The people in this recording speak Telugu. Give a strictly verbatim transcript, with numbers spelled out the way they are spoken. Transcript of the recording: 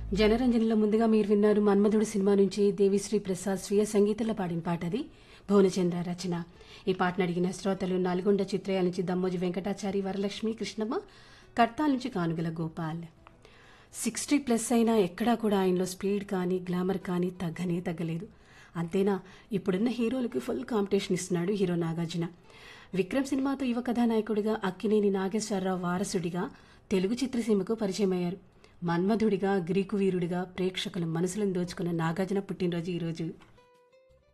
జనరంజనిలో ముందుగా మీరు విన్నారు మన్మధుడు సినిమా నుంచి దేవిశ్రీ ప్రసాద్ స్వీయ సంగీతంలో పాడిన పాట అది భువనచంద్ర రచన. ఈ పాటను అడిగిన శ్రోతలు నల్గొండ చిత్రయాల నుంచి దమ్మోజి వెంకటాచారి, వరలక్ష్మి, కృష్ణమ్మ, కర్తాల నుంచి కానుగల గోపాల్. సిక్స్టీ ప్లస్ అయినా ఎక్కడా కూడా ఆయనలో స్పీడ్ కానీ గ్లామర్ కానీ తగ్గనే తగ్గలేదు. అంతేనా, ఇప్పుడున్న హీరోలకి ఫుల్ కాంపిటీషన్ ఇస్తున్నాడు హీరో నాగార్జున. విక్రమ్ సినిమాతో యువ కథానాయకుడిగా అక్కినేని నాగేశ్వరరావు వారసుడిగా తెలుగు చిత్రసీమకు పరిచయమయ్యారు. మన్మధుడిగా, గ్రీకు వీరుడిగా ప్రేక్షకుల మనసులను దోచుకున్న నాగార్జున పుట్టినరోజు ఈరోజు.